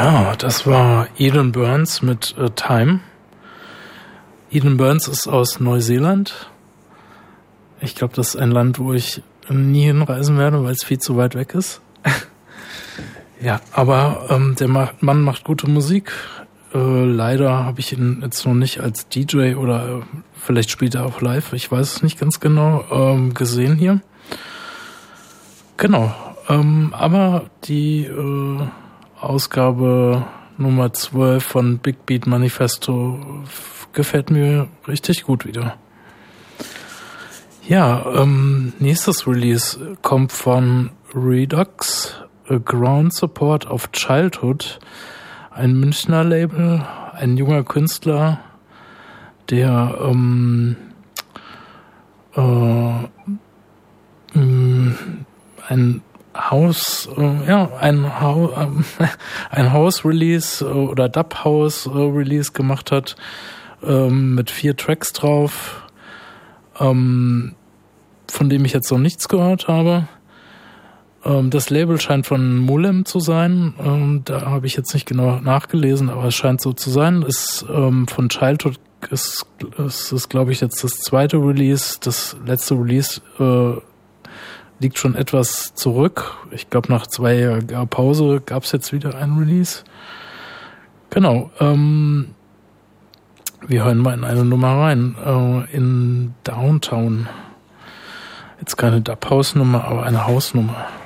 Ja, das war Eden Burns mit Time. Eden Burns ist aus Neuseeland. Ich glaube, das ist ein Land, wo ich nie hinreisen werde, weil es viel zu weit weg ist. Ja, aber der Mann macht gute Musik. Leider habe ich ihn jetzt noch nicht als DJ oder vielleicht spielt er auch live, ich weiß es nicht ganz genau, gesehen hier. Genau, aber die Ausgabe Nummer 12 von Big Beat Manifesto gefällt mir richtig gut wieder. Ja, nächstes Release kommt von Redux, A Ground Support of Childhood, ein Münchner Label, ein junger Künstler, der ein House-Release oder Dub-House-Release gemacht hat, mit 4 Tracks drauf, von dem ich jetzt noch nichts gehört habe. Das Label scheint von Mulem zu sein, da habe ich jetzt nicht genau nachgelesen, aber es scheint so zu sein. Ist von Childhood ist glaube ich jetzt das zweite Release. Das letzte Release liegt schon etwas zurück. Ich glaube, nach 2 Jahren Pause gab es jetzt wieder ein Release. Genau. Wir hören mal in eine Nummer rein. In Downtown. Jetzt keine Dub-House-Nummer, aber eine Hausnummer.